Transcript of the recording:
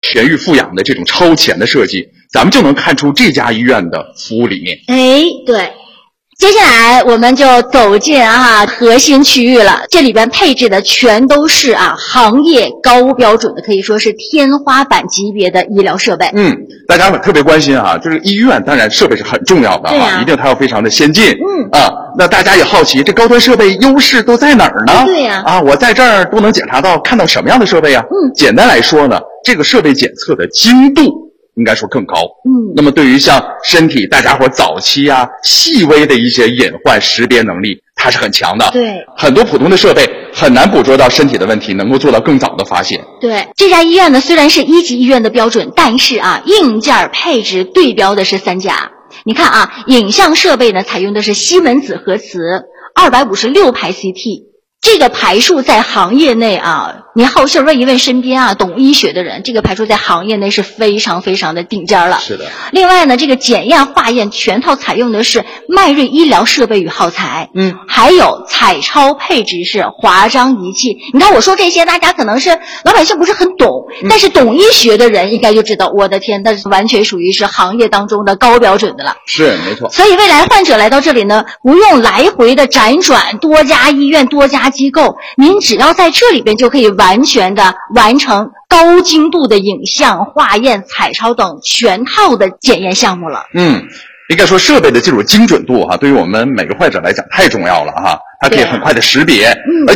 全域富养的这种超前的设计，咱们就能看出这家医院的服务理念。 对。接下来我们就走进核心区域了，这里边配置的全都是行业高标准的，可以说是天花板级别的医疗设备。 大家特别关心就是医院当然设备是很重要的一定它要非常的先进。那大家也好奇这高端设备优势都在哪儿呢？ 对呀。 我在这儿都能检查到看到什么样的设备啊？简单来说呢，这个设备检测的精度应该说更高。那么对于像身体大家伙早期细微的一些隐患识别能力，它是很强的。 对， 很多普通的设备很难捕捉到身体的问题，能够做到更早的发现。 对，这家医院呢虽然是1级医院的标准，但是硬件配置对标的是3甲。你看影像设备呢采用的是西门子核磁256排 CT。这个排数在行业内您好事问一问身边懂医学的人，这个排数在行业内是非常非常的顶尖了。 是的。 另外呢，这个检验化验全套采用的是迈瑞医疗设备与耗材。还有彩超配置是华章仪器。你看我说这些，大家可能是老百姓不是很懂，但是懂医学的人应该就知道，我的天，那完全属于是行业当中的高标准的了。 是，没错。 所以未来患者来到这里呢，不用来回的辗转多家医院多家机构，您只要在这里边就可以完全的完成高精度的影像化验彩超等全套的检验项目了。 应该说设备的这种精准度对于我们每个患者来讲太重要了它可以很快的识别，而且